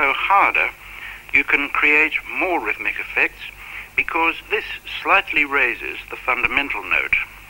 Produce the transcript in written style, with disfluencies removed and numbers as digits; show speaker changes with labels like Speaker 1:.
Speaker 1: blow harder, you can create more rhythmic effects because this slightly raises the fundamental note.